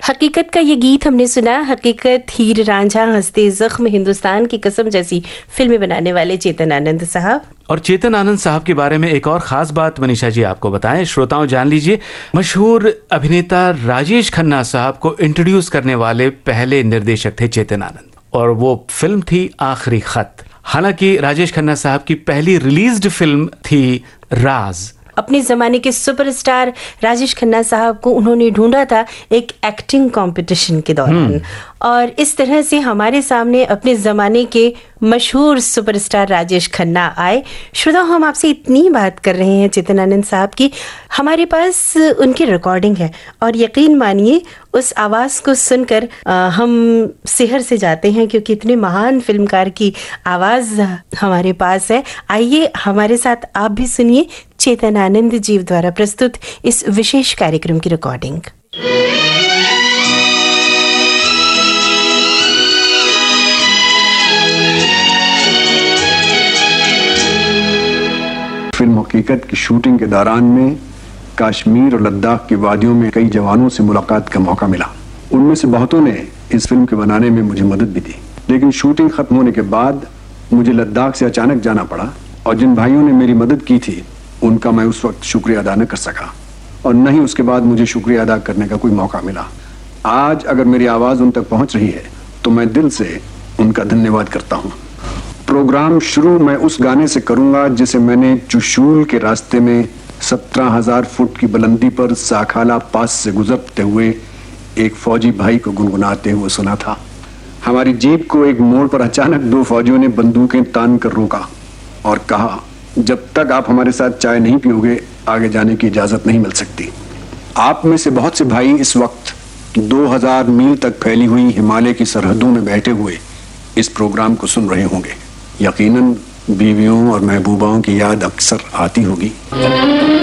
हकीकत का ये गीत हमने सुना। हकीकत, हीर रांझा, हंसते जख्म, हिंदुस्तान की कसम जैसी फिल्में बनाने वाले चेतन आनंद साहब। और चेतन आनंद साहब के बारे में एक और खास बात मनीषा जी आपको बताएं, श्रोताओं जान लीजिए, मशहूर अभिनेता राजेश खन्ना साहब को इंट्रोड्यूस करने वाले पहले निर्देशक थे चेतन आनंद, और वो फिल्म थी आखिरी खत। हालांकि राजेश खन्ना साहब की पहली रिलीज्ड फिल्म थी राज। अपने ज़माने के सुपरस्टार राजेश खन्ना साहब को उन्होंने ढूंढा था एक एक्टिंग कंपटीशन के दौरान, और इस तरह से हमारे सामने अपने ज़माने के मशहूर सुपरस्टार राजेश खन्ना आए। श्रोताओ, हम आपसे इतनी बात कर रहे हैं चेतन आनंद साहब की, हमारे पास उनकी रिकॉर्डिंग है, और यकीन मानिए उस आवाज़ को सुनकर हम सिहर से जाते हैं, क्योंकि इतने महान फिल्मकार की आवाज़ हमारे पास है। आइए हमारे साथ आप भी सुनिए चेतन आनंद जी द्वारा प्रस्तुत इस विशेष कार्यक्रम की रिकॉर्डिंग। फिल्म हकीकत की शूटिंग के दौरान में कश्मीर और लद्दाख की वादियों में कई जवानों से मुलाकात का मौका मिला। उनमें से बहुतों ने इस फिल्म के बनाने में मुझे मदद भी दी, लेकिन शूटिंग खत्म होने के बाद मुझे लद्दाख से अचानक जाना पड़ा, और जिन भाइयों ने मेरी मदद की थी उनका मैं उस वक्त शुक्रिया अदा न कर सका, और न ही उसके बाद मुझे शुक्रिया अदा करने का कोई मौका मिला। आज अगर मेरी आवाज़ उन तक पहुंच रही है तो मैं दिल से उनका धन्यवाद करता हूं। प्रोग्राम शुरू मैं उस गाने से करूंगा जिसे मैंने चुशूल के रास्ते में 17,000 फुट की बुलंदी पर साखाला पास से गुजरते हुए एक फौजी भाई को गुनगुनाते हुए सुना था। हमारी जीप को एक मोड़ पर अचानक दो फौजियों ने बंदूकें तान कर रोका और कहा, जब तक आप हमारे साथ चाय नहीं पियोगे आगे जाने की इजाजत नहीं मिल सकती। आप में से बहुत से भाई इस वक्त 2000 मील तक फैली हुई हिमालय की सरहदों में बैठे हुए इस प्रोग्राम को सुन रहे होंगे। यकीनन बीवियों और महबूबाओं की याद अक्सर आती होगी।